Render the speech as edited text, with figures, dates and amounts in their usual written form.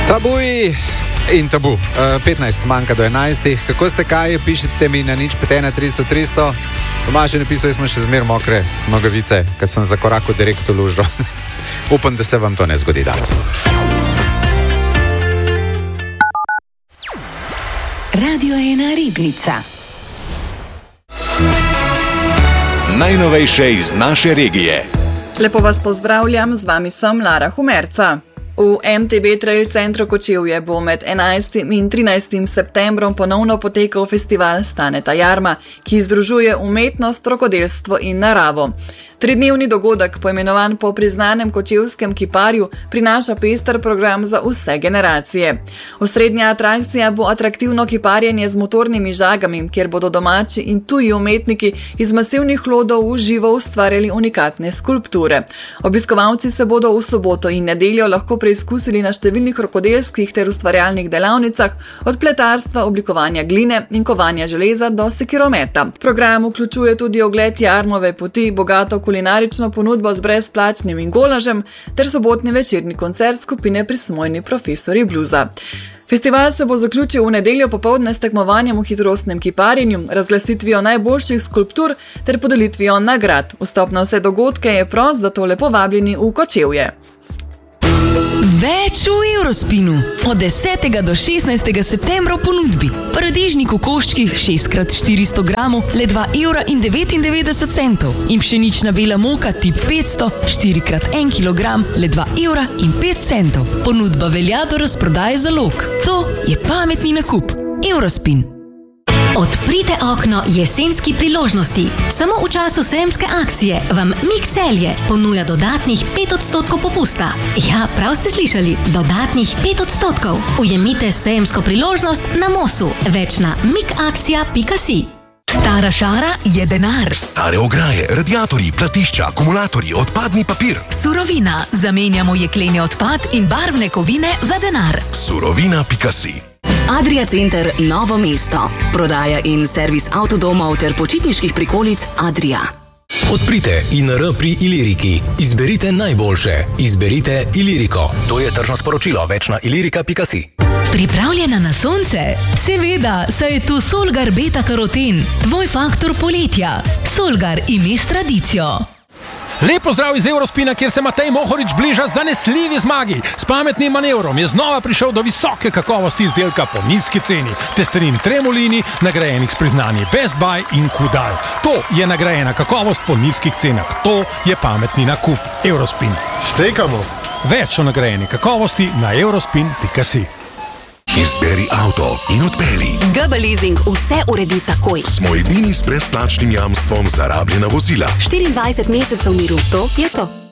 Tabuji in tabu. 15 manjka do 11. Kako ste kaj? Pišite mi na nič 51300. Tomaž je napisal, smo še zmer mokre nogavice, ker sem zakorakal direkt v lužo. Upam, da se vam to ne zgodi danes. Radio 1 Ribnica. Najnovejše iz naše regije. Lepo vas pozdravljam, z vami sem Lara Humerca. V MTB Trail Centru Kočevje bo med 11. in 13. septembrom ponovno potekal festival Staneta Jarma, ki združuje umetnost, rokodelstvo in naravo. Tridnevni dogodek, poimenovan po priznanem kočevskem kiparju, prinaša pester program za vse generacije. Osrednja atrakcija bo atraktivno kiparjenje z motornimi žagami, kjer bodo domači in tuji umetniki iz masivnih hlodov v živo ustvarjali unikatne skulpture. Obiskovalci se bodo v soboto in nedeljo lahko preizkusili na številnih rokodelskih ter ustvarjalnih delavnicah, od pletarstva, oblikovanja gline in kovanja železa do sekirometa. Program vključuje tudi ogled Jarmove poti, bogato kulinarično ponudbo z brezplačnim ingolažem ter sobotni večerni koncert skupine Prismojni profesori bluza. Festival se bo zaključil v nedeljo popoldne s tekmovanjem v hitrostnem kiparjenju, razglasitvijo najboljših skulptur ter podelitvijo nagrad. Vstop na vse dogodke je prost, zato lepo vabljeni v Kočevje. Več v Eurospinu. Od 10. do 16. septembra v ponudbi. Paradižnik v koščkih 6x400 gramov le 2,99 €. In pšenična bela moka tip 500 4x1 kilogram le 2,05 €. Ponudba velja do razprodaje zalog. To je pametni nakup. Eurospin. Odprite okno jesenski priložnosti. Samo v času sejemske akcije vam Mik Celje ponuja dodatnih 5% popusta. Ja, prav ste slišali, dodatnih 5%. Ujemite sejemsko priložnost na Mosu. Več na mikakcija.si. Stara šara je denar. Stare ograje, radiatorji, platišča, akumulatorji, odpadni papir. Surovina. Zamenjamo jekleni odpad in barvne kovine za denar. Surovina.si. Adria Center Novo mesto. Prodaja in servis avtodomov ter počitniških prikolic Adria. Odprite INR pri Iliriki. Izberite najboljše. Izberite Iliriko. To je tržno sporočilo. Več na ilirika.si. Pripravljena na sonce? Seveda, saj je tu Solgar Beta Karoten, tvoj faktor poletja. Solgar ime s tradicijo. Lep pozdrav iz Eurospina, kjer se Matej Mohorič bliža zanesljivi zmagi. S pametnim manevrom je znova prišel do visoke kakovosti izdelka po nizki ceni. Testerin Tremolini, nagrajenih s priznanji Best Buy in Kudal. To je nagrajena kakovost po nizkih cenah. To je pametni nakup. Eurospin. Štekamo. Več o nagrajeni kakovosti na eurospin.si. Izberi avto in odpeli. GB Leasing vse uredi takoj. Smo edini s brezplačnim jamstvom za rabljena vozila. 24 mesecev miru, to je to.